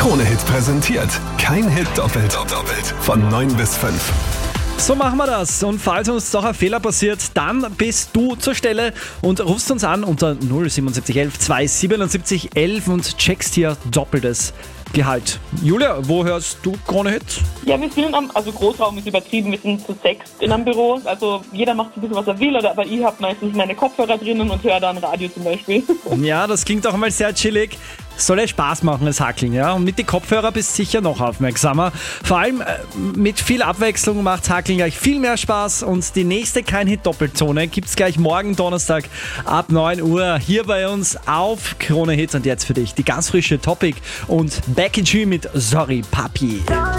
Krone-Hit präsentiert. Kein Hit doppelt. Von 9 bis 5. So machen wir das. Und falls uns doch ein Fehler passiert, dann bist du zur Stelle und rufst uns an unter 07711 277 11 und checkst hier doppeltes Gehalt. Julia, wo hörst du Krone-Hit? Ja, wir sind Großraum ist übertrieben, wir sind zu 6 in einem Büro. Also jeder macht so ein bisschen, was er will, aber ich habe meistens meine Kopfhörer drinnen und höre dann Radio zum Beispiel. Ja, das klingt auch mal sehr chillig. Soll ja Spaß machen, das Hackeln, ja? Und mit den Kopfhörern bist du sicher noch aufmerksamer. Vor allem mit viel Abwechslung macht Hackeln gleich viel mehr Spaß. Und die nächste Kein-Hit-Doppelzone gibt's gleich morgen Donnerstag ab 9 Uhr hier bei uns auf Krone-Hit. Und jetzt für dich die ganz frische Topic und Becky G mit Sorry Papi.